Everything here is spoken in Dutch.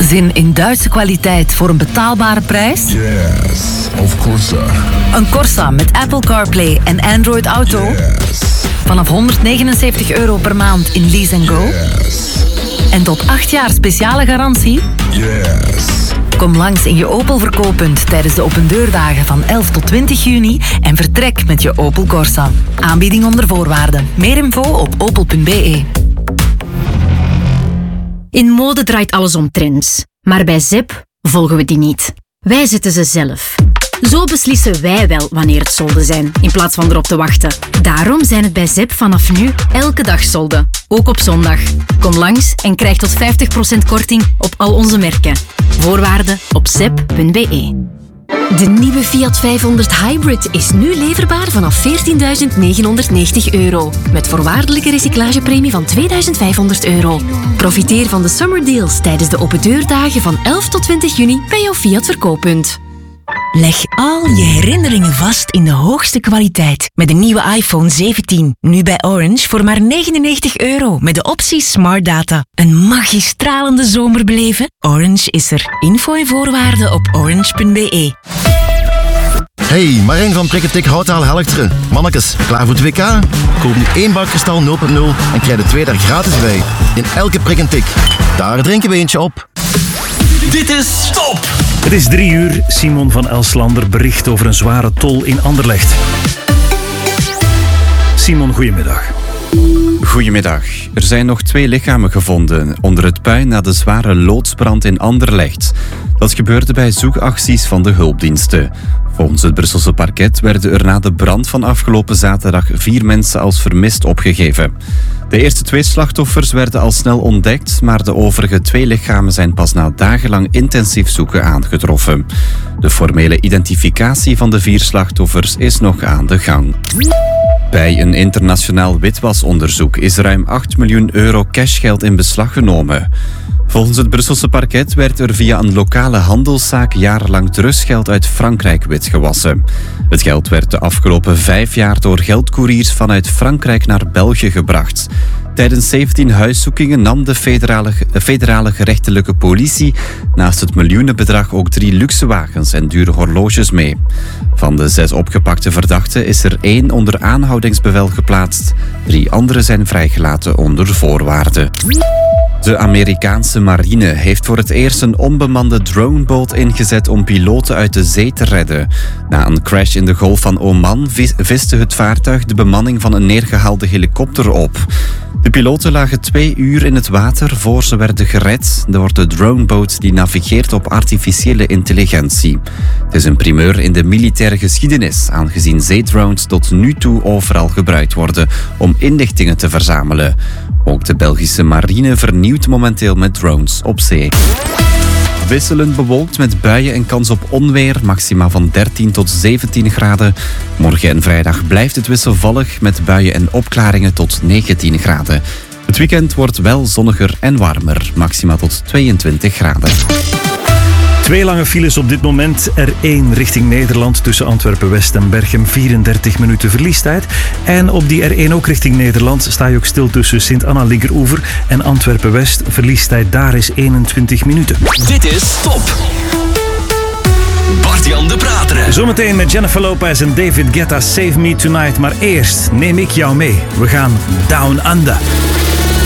Zin in Duitse kwaliteit voor een betaalbare prijs? Yes, of course. Een Corsa met Apple CarPlay en Android Auto? Yes. Vanaf €179 per maand in Lease & Go? Yes. En tot 8 jaar speciale garantie? Yes. Kom langs in je Opel verkooppunt tijdens de opendeurdagen van 11 tot 20 juni en vertrek met je Opel Corsa. Aanbieding onder voorwaarden. Meer info op opel.be. In mode draait alles om trends. Maar bij ZEP volgen we die niet. Wij zetten ze zelf. Zo beslissen wij wel wanneer het solden zijn, in plaats van erop te wachten. Daarom zijn het bij ZEP vanaf nu elke dag solden. Ook op zondag. Kom langs en krijg tot 50% korting op al onze merken. Voorwaarden op zep.be. De nieuwe Fiat 500 Hybrid is nu leverbaar vanaf €14.990. Met voorwaardelijke recyclagepremie van €2.500. Profiteer van de summer deals tijdens de opendeurdagen van 11 tot 20 juni bij jouw Fiat verkooppunt. Leg al je herinneringen vast in de hoogste kwaliteit met de nieuwe iPhone 17. Nu bij Orange voor maar €99 met de optie Smart Data. Een magistralende zomer beleven? Orange is er. Info en voorwaarden op orange.be. Hey, Marijn van Prikketik Houtaal Helchteren. Mannekes, klaar voor het WK? Koop nu 1 bak Kristal 0.0 en krijg de 2 daar gratis bij. In elke prik en tik. Daar drinken we eentje op. Dit is Stop! Het is 3 uur. Simon van Elslander bericht over een zware tol in Anderlecht. Simon, goedemiddag. Goedemiddag. Er zijn nog 2 lichamen gevonden onder het puin na de zware loodsbrand in Anderlecht. Dat gebeurde bij zoekacties van de hulpdiensten. Volgens het Brusselse parket werden er na de brand van afgelopen zaterdag 4 mensen als vermist opgegeven. De eerste 2 slachtoffers werden al snel ontdekt, maar de overige 2 lichamen zijn pas na dagenlang intensief zoeken aangetroffen. De formele identificatie van de 4 slachtoffers is nog aan de gang. Bij een internationaal witwasonderzoek is ruim €8 miljoen cashgeld in beslag genomen. Volgens het Brusselse parket werd er via een lokale handelszaak jarenlang trustgeld uit Frankrijk witgewassen. Het geld werd de afgelopen 5 jaar door geldcouriers vanuit Frankrijk naar België gebracht. Tijdens 17 huiszoekingen nam de federale gerechtelijke politie naast het miljoenenbedrag ook 3 luxe wagens en dure horloges mee. Van de 6 opgepakte verdachten is er 1 onder aanhoudingsbevel geplaatst. 3 anderen zijn vrijgelaten onder voorwaarden. De Amerikaanse marine heeft voor het eerst een onbemande droneboot ingezet om piloten uit de zee te redden. Na een crash in de Golf van Oman viste het vaartuig de bemanning van een neergehaalde helikopter op. De piloten lagen 2 uur in het water voor ze werden gered door de droneboot die navigeert op artificiële intelligentie. Het is een primeur in de militaire geschiedenis, aangezien zeedrones tot nu toe overal gebruikt worden om inlichtingen te verzamelen. Ook de Belgische marine vernieuwt momenteel met drones op zee. Wisselend bewolkt met buien en kans op onweer, maxima van 13 tot 17 graden. Morgen en vrijdag blijft het wisselvallig met buien en opklaringen tot 19 graden. Het weekend wordt wel zonniger en warmer, maxima tot 22 graden. 2 lange files op dit moment. R1 richting Nederland tussen Antwerpen-West en Berchem, 34 minuten verliestijd. En op die R1 ook richting Nederland sta je ook stil tussen Sint-Anna Linkeroever en Antwerpen-West. Verliestijd daar is 21 minuten. Dit is Top! Bart-Jan de Prateren. Zometeen met Jennifer Lopez en David Guetta, Save Me Tonight. Maar eerst neem ik jou mee. We gaan Down Under.